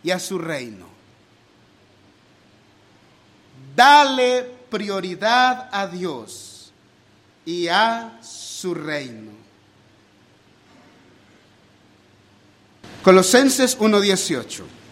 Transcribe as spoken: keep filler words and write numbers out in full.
y a su reino. Dale prioridad a Dios y a su reino. Colosenses uno dieciocho.